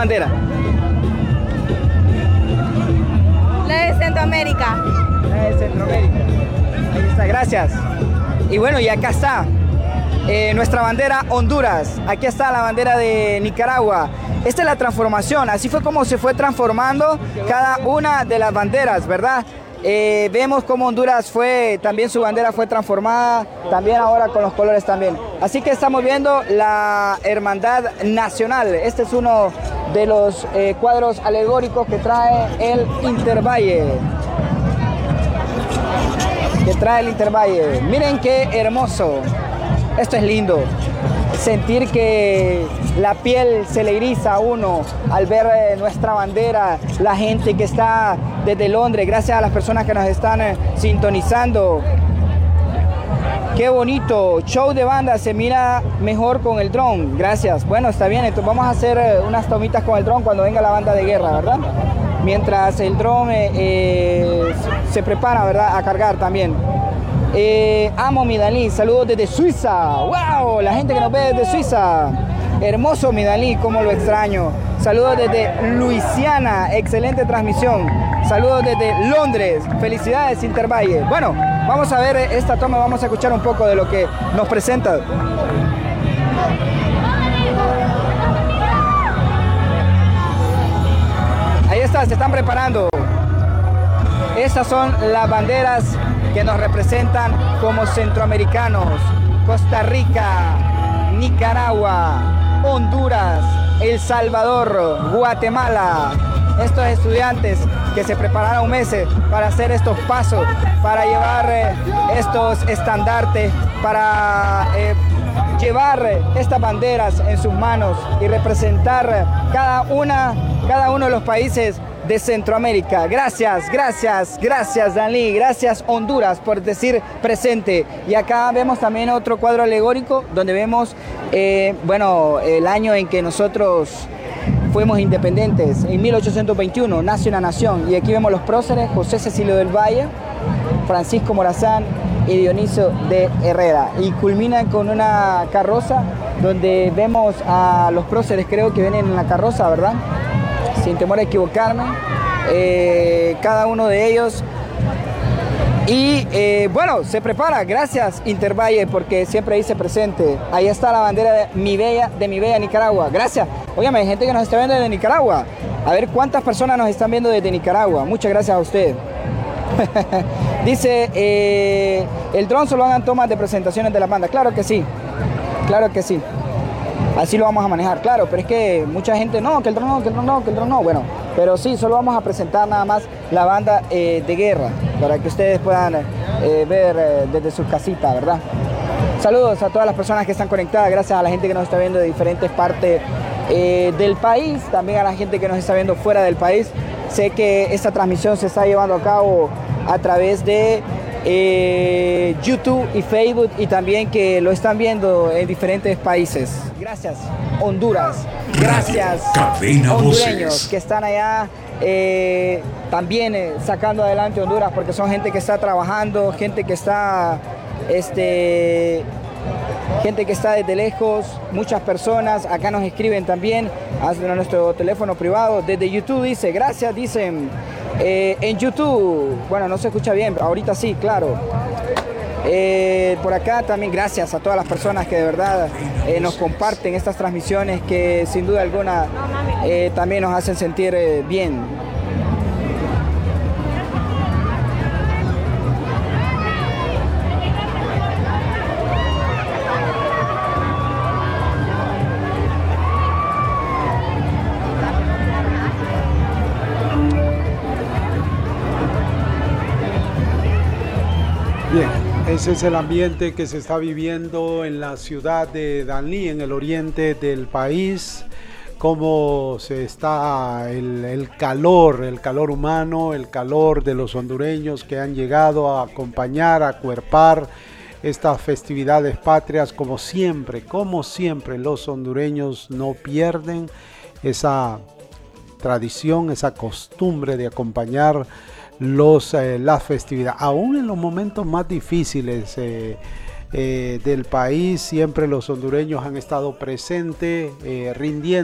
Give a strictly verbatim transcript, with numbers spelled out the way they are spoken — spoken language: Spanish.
bandera? La de Centroamérica. La de Centroamérica. Ahí está, gracias. Y bueno, y acá está eh, nuestra bandera Honduras. Aquí está la bandera de Nicaragua. Esta es la transformación, así fue como se fue transformando cada una de las banderas, ¿verdad? Eh, vemos cómo Honduras fue, también su bandera fue transformada, también ahora con los colores también. Así que estamos viendo la Hermandad Nacional. Este es uno de los eh, cuadros alegóricos que trae el Intervalle. Que trae el Intervalle. Miren qué hermoso. Esto es lindo. Sentir que la piel se le eriza a uno al ver eh, nuestra bandera, la gente que está desde Londres, gracias a las personas que nos están eh, sintonizando. Qué bonito, show de banda, se mira mejor con el dron, gracias. Bueno, está bien, entonces vamos a hacer eh, unas tomitas con el dron cuando venga la banda de guerra, ¿verdad? Mientras el dron eh, eh, se prepara, ¿verdad?, a cargar también. Eh, amo mi Dalí, saludos desde Suiza. ¡Wow! La gente que nos ve desde Suiza. Hermoso mi Dalí, cómo lo extraño. Saludos desde Luisiana, excelente transmisión. Saludos desde Londres, felicidades Intervalle. Bueno, vamos a ver esta toma, vamos a escuchar un poco de lo que nos presenta. Ahí está, se están preparando. Estas son las banderas que nos representan como centroamericanos. Costa Rica, Nicaragua, Honduras, El Salvador, Guatemala. Estos estudiantes que se prepararon meses para hacer estos pasos, para llevar eh, estos estandartes, para eh, llevar estas banderas en sus manos y representar cada una, cada uno de los países de Centroamérica. Gracias, gracias, gracias Dalí, gracias Honduras por decir presente. Y acá vemos también otro cuadro alegórico donde vemos, eh, bueno, el año en que nosotros fuimos independientes, en mil ochocientos veintiuno, nace una nación. Y aquí vemos los próceres, José Cecilio del Valle, Francisco Morazán y Dionisio de Herrera. Y culminan con una carroza donde vemos a los próceres, creo que vienen en la carroza, ¿verdad? Sin temor a equivocarme, eh, cada uno de ellos. Y eh, bueno, se prepara, gracias Intervalle, porque siempre dice presente. Ahí está la bandera de mi bella, de mi bella Nicaragua, gracias. Óigame, hay gente que nos está viendo desde Nicaragua. A ver cuántas personas nos están viendo desde Nicaragua. Muchas gracias a usted. Dice, eh, el dron solo hagan tomas de presentaciones de la banda. Claro que sí, claro que sí. Así lo vamos a manejar, claro, pero es que mucha gente, no, que el dron no, que el dron no, que el dron no, bueno, pero sí, solo vamos a presentar nada más la banda eh, de guerra, para que ustedes puedan eh, ver eh, desde sus casitas, ¿verdad? Saludos a todas las personas que están conectadas, gracias a la gente que nos está viendo de diferentes partes eh, del país, también a la gente que nos está viendo fuera del país. Sé que esta transmisión se está llevando a cabo a través de Eh, YouTube y Facebook, y también que lo están viendo en diferentes países. Gracias Honduras, gracias hondureños que están allá eh, también eh, sacando adelante Honduras, porque son gente que está trabajando, gente que está este, gente que está desde lejos, muchas personas acá nos escriben también a nuestro teléfono privado desde YouTube. Dice, gracias, dicen eh, en YouTube, bueno, no se escucha bien, pero ahorita sí, claro. Eh, por acá también gracias a todas las personas que de verdad eh, nos comparten estas transmisiones, que sin duda alguna eh, también nos hacen sentir eh, bien. Bien, ese es el ambiente que se está viviendo en la ciudad de Danlí, en el oriente del país. Cómo se está el, el calor, el calor humano, el calor de los hondureños que han llegado a acompañar, a acuerpar estas festividades patrias. Como siempre, como siempre, los hondureños no pierden esa tradición, esa costumbre de acompañar los, eh, las festividades, aún en los momentos más difíciles eh, eh, del país. Siempre los hondureños han estado presentes, eh, rindiendo